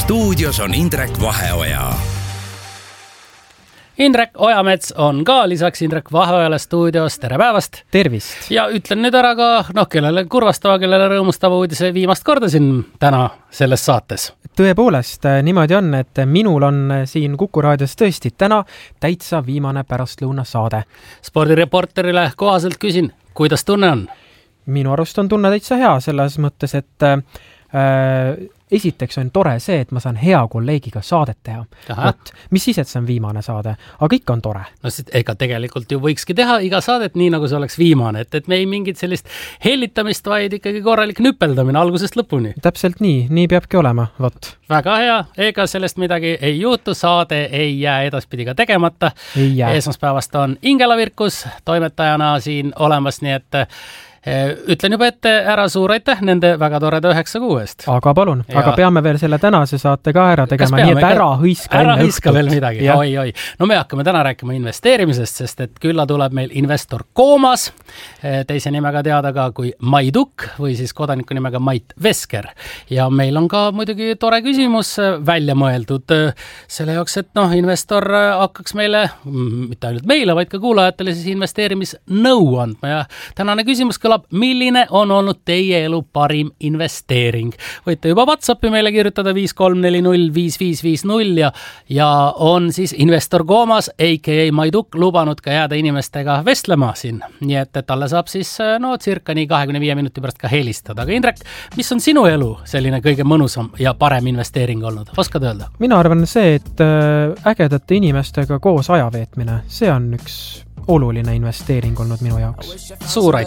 Stuudios on Indrek Vaheoja. Indrek Ojamets on ka lisaks Indrek Vaheojale stuudios. Tere päevast! Tervist! Ja ütlen nüüd ära ka, kellele kurvastava, kellele rõõmustava uudise viimast korda siin täna selles saates. Tõepoolest, niimoodi on, et minul on siin Kuku raadios tõesti täna täitsa viimane pärastlõuna saade. Spordireporterile kohaselt küsin, kuidas tunne on? Minu arust on tunne täitsa hea selles mõttes, et esiteks on tore see, et ma saan hea kolleegiga saadet teha. Mis siis, et see on viimane saade, aga ikka on tore. No ega tegelikult ju võikski teha iga saadet nii, nagu see oleks viimane, et me ei mingit sellist hellitamist, vaid ikkagi korralik nüpeldamine algusest lõpuni. Täpselt nii peabki olema, vot. Väga hea, ega sellest midagi ei juhtu, saade ei jää edaspidi ka tegemata. Esmaspäevast on Ingela Virkus toimetajana siin olemas, nii et ütlen juba ette ära suur aitäh nende väga toreda 9 kuu eest. Aga palun, aga peame veel selle tänase saate ka ära tegema, nii et ära hõiska veel midagi. Oi. No me hakkame täna rääkima investeerimisest, sest et külla tuleb meil investor Koomas, teise nimega teada ka kui Maiduk või siis kodaniku nimega Mait Vesker. Ja meil on ka muidugi tore küsimus välja mõeldud selle jaoks, et investor hakkaks meile, mitte ainult meile, vaid ka kuulajatele siis investeerimisnõu andma ja tänane küsimus kõlab, milline on olnud teie elu parim investeering. Võite juba WhatsAppi meile kirjutada 53405550 ja on siis investor Koomas, a.k.a. Maiduk, lubanud ka jääda inimestega vestlema siin. Nii et talle saab siis circa nii 25 minuti pärast ka helistada. Aga Indrek, mis on sinu elu selline kõige mõnusam ja parem investeering olnud? Oskad öelda? Mina arvan see, et ägedate inimestega koos aja veetmine, see on üks oluline investeering olnud minu jaoks. Suur